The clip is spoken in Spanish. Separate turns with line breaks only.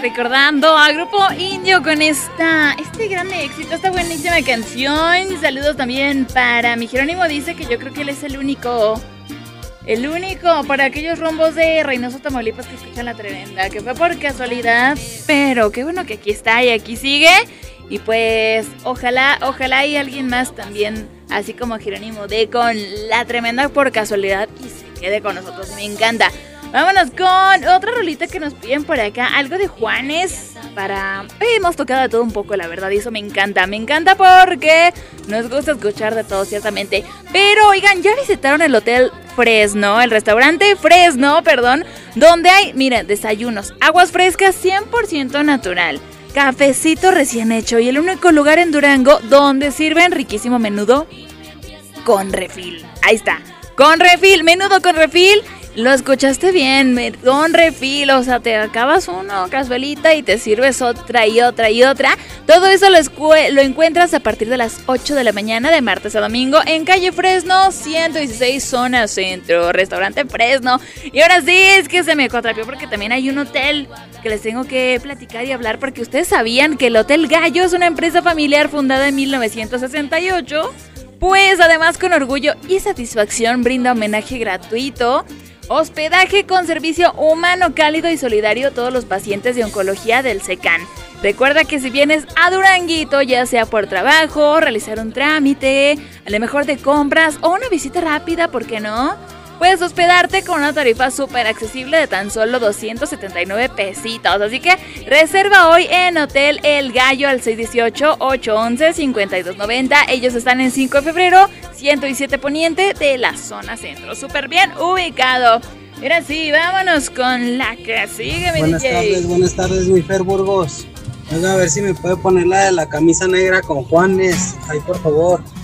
recordando a Grupo Indio con este gran éxito, esta buenísima canción. Saludos también para mi Jerónimo, dice que yo creo que él es el único para aquellos rumbos de Reynosa, Tamaulipas que escuchan La Tremenda, que fue por casualidad, pero qué bueno que aquí está y aquí sigue. Y pues ojalá y alguien más también, así como Jerónimo, de con La Tremenda por casualidad y se quede con nosotros, me encanta. Vámonos con otra rolita que nos piden por acá, algo de Juanes para... hemos tocado de todo un poco, la verdad, y eso me encanta porque nos gusta escuchar de todo, ciertamente. Pero, oigan, ¿ya visitaron el Hotel Fresno, el restaurante Fresno, donde hay, miren, desayunos, aguas frescas 100% natural, cafecito recién hecho y el único lugar en Durango donde sirven riquísimo menudo con refil? Ahí está, con refil, menudo con refil. Lo escuchaste bien, con refil, o sea, te acabas una cazuelita y te sirves otra y otra y otra. Todo eso lo encuentras a partir de las 8 de la mañana de martes a domingo en calle Fresno, 116, zona centro, restaurante Fresno. Y ahora sí, es que se me cuatrapió porque también hay un hotel que les tengo que platicar y hablar, porque ustedes sabían que el Hotel Gallo es una empresa familiar fundada en 1968. Pues además con orgullo y satisfacción brinda homenaje gratuito, hospedaje con servicio humano, cálido y solidario a todos los pacientes de oncología del SECAN. Recuerda que si vienes a Duranguito, ya sea por trabajo, realizar un trámite, a lo mejor de compras o una visita rápida, ¿por qué no? Puedes hospedarte con una tarifa súper accesible de tan solo 279 pesitos. Así que reserva hoy en Hotel El Gallo al 618-811-5290. Ellos están en 5 de febrero, 107 Poniente de la zona centro. Súper bien ubicado. Ahora sí, vámonos con la que sigue, mi DJ.
Buenas tardes, mi Fer Burgos. Venga, a ver si me puede poner la de la camisa negra con Juanes. Ahí, por favor.